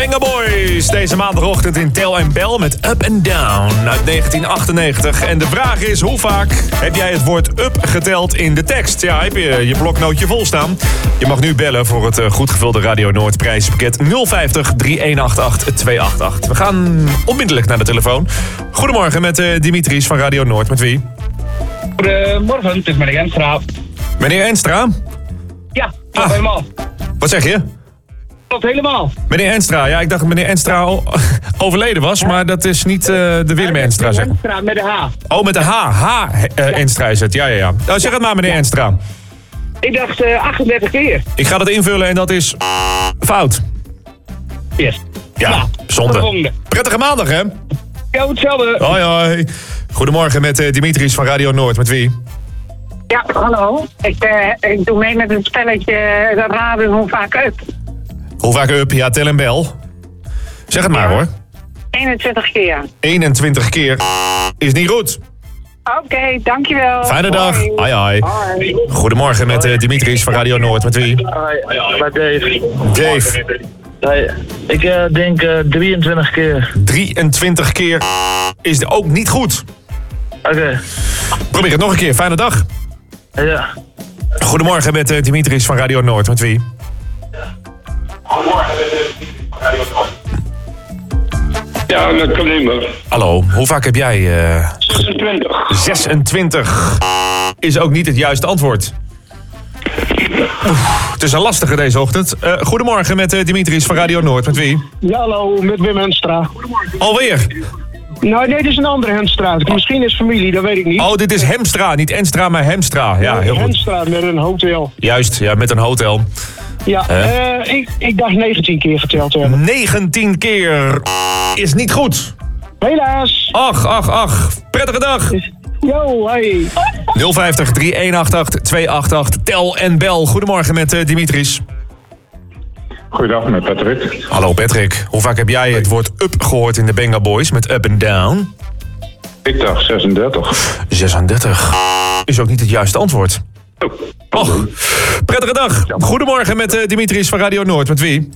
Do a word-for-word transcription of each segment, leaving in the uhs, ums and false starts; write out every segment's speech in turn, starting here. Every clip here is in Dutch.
Venga Boys, deze maandagochtend in Tel en Bel met Up and Down uit negentien achtennegentig. En de vraag is, hoe vaak heb jij het woord up geteld in de tekst? Ja, heb je je bloknootje vol staan? Je mag nu bellen voor het goed gevulde Radio Noord prijzenpakket nul vijftig, drie een acht acht, twee acht acht. We gaan onmiddellijk naar de telefoon. Goedemorgen met uh, Dimitris van Radio Noord. Met wie? Goedemorgen, het is meneer Enstra. Meneer Enstra? Ja, klopt Ah. helemaal. Wat zeg je? Klopt helemaal. Meneer Enstra, ja, ik dacht dat meneer Enstra al overleden was, maar dat is niet uh, de Willem Enstra, zeg. Enstra met de H. Oh, met de H. H. Uh, Enstra is het, ja, ja, ja. Nou, zeg het maar, meneer Enstra. Ik dacht uh, achtendertig keer. Ik ga dat invullen en dat is fout. Yes. Ja, Nou, zonde. volgende. Prettige maandag, hè? Ja, hetzelfde. Hoi, hoi. Goedemorgen met uh, Dimitris van Radio Noord. Met wie? Ja, hallo. Ik, uh, ik doe mee met het spelletje uh, raden hoe vaak up. Hoe vaak up? Ja, tel en bel. Zeg het maar, hoor. eenentwintig keer. eenentwintig keer is niet goed. Oké, okay, dankjewel. Fijne dag. Hoi, hoi. Hoi. Goedemorgen met uh, Dimitris van Radio Noord. Met wie? Hoi, met Dave. Dave. Hey, ik uh, denk uh, drieëntwintig keer. drieëntwintig keer is ook niet goed. Oké. Okay. Probeer het nog een keer. Fijne dag. Ja. Goedemorgen met uh, Dimitris van Radio Noord. Met wie? Goedemorgen met Dimitris van Radio Noord. Ja, met Klimber. Hallo, hoe vaak heb jij... Uh, zesentwintig. zesentwintig is ook niet het juiste antwoord. Oef, het is een lastige deze ochtend. Uh, goedemorgen met uh, Dimitris van Radio Noord. Met wie? Ja, hallo, met Wim Henstra. Alweer? Nou, nee, dit is een andere Henstra. Misschien is familie, dat weet ik niet. Oh, dit is Hemstra. Niet Enstra, maar Hemstra. Ja, heel goed. Henstra met een hotel. Juist, ja, met een hotel. Ja, uh. Uh, ik, ik dacht negentien keer geteld te hebben. negentien keer is niet goed. Helaas. Ach, ach, ach. Prettige dag. Yo, hey. nul vijftig, drie een acht acht, twee acht acht. Tel en bel. Goedemorgen met uh, Dimitris. Goeiedag met Patrick. Hallo Patrick. Hoe vaak heb jij het woord up gehoord in de Benga Boys met up and down? Ik dacht zesendertig. zesendertig is ook niet het juiste antwoord. Och, prettige dag. Goedemorgen met uh, Dimitris van Radio Noord. Met wie?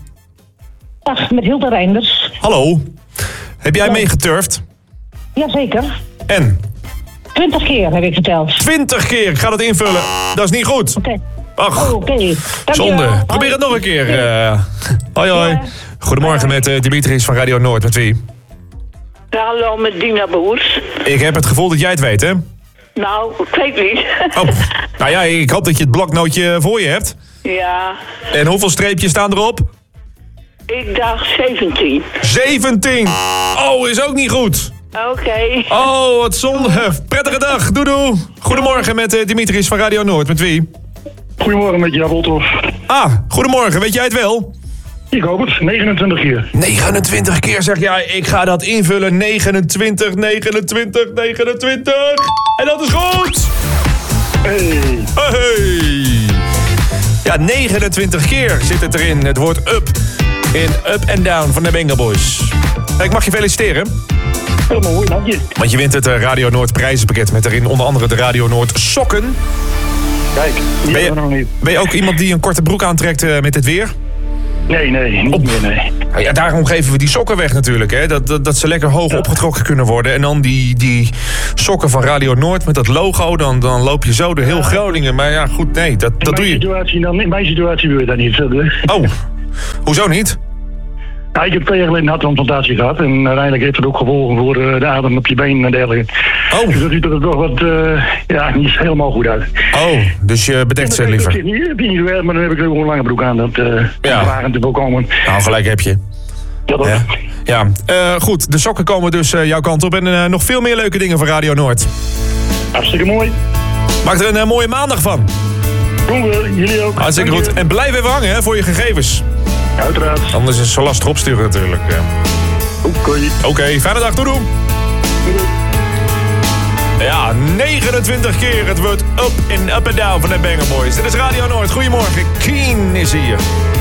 Dag, met Hilde Reinders. Hallo. Heb jij ja. meegeturfd? Jazeker. En? Twintig keer heb ik verteld. Twintig keer. Ik ga dat invullen. Dat is niet goed. Oké. Okay. Ach, oh, okay. zonde. Probeer het nog een keer. Uh, hoi, hoi. Ja. Goedemorgen met uh, Dimitris van Radio Noord. Met wie? Hallo, met Dina Boers. Ik heb het gevoel dat jij het weet, hè? Nou, ik weet niet. Oh, nou ja, ik hoop dat je het bloknootje voor je hebt. Ja. En hoeveel streepjes staan erop? Ik dacht zeventien. zeventien! Oh, is ook niet goed. Oké. Okay. Oh, wat zonde. Prettige dag. Doei doei. Goedemorgen met uh, Dimitris van Radio Noord. Met wie? Goedemorgen met Jan Wolthoff. Ah, goedemorgen. Weet jij het wel? Ik hoop het. negenentwintig keer. negenentwintig keer zeg jij. Ik ga dat invullen. negenentwintig, negenentwintig, negenentwintig. En dat is goed. Hey. Hey. Ja, negenentwintig keer zit het erin. Het woord up. In Up and Down van de Benga Boys. Ik mag je feliciteren. Helemaal mooi, dank je. Want je wint het Radio Noord prijzenpakket met erin onder andere de Radio Noord sokken. Kijk, die ben je, nog niet. Ben je ook iemand die een korte broek aantrekt uh, met dit weer? Nee, nee, niet Op. meer, nee. Ja, daarom geven we die sokken weg natuurlijk. Hè? Dat, dat, dat ze lekker hoog ja. opgetrokken kunnen worden. En dan die, die sokken van Radio Noord met dat logo. Dan, dan loop je zo door heel ja. Groningen. Maar ja, goed, nee, dat, dat doe je. Situatie, dan, in mijn situatie wil je dat niet. Oh, hoezo niet? Ja, ik heb twee jaar geleden een harttransplantatie gehad. En uiteindelijk heeft het ook gevolgen voor uh, de adem op je been en dergelijke. Oh. Dus dat ziet er toch wat, uh, ja, niet helemaal goed uit. Oh, dus je bedekt ze liever. Ik heb niet, niet weer, maar dan heb ik gewoon een lange broek aan. Dat uh, ja. waren te voorkomen. Nou, gelijk heb je. Ja, dat ja. ja. Uh, goed, de sokken komen dus uh, jouw kant op. En uh, nog veel meer leuke dingen van Radio Noord. Hartstikke mooi. Maak er een uh, mooie maandag van. Doen we, jullie ook. Hartstikke goed. En blijf even hangen hè, voor je gegevens. Ja, uiteraard. Anders is het zo lastig opsturen natuurlijk. Ja. Oké. Oké, okay, fijne dag. Doei doei. Ja, negenentwintig keer het wordt up in up and down van de Benga Boys. Dit is Radio Noord. Goedemorgen. Keen is hier.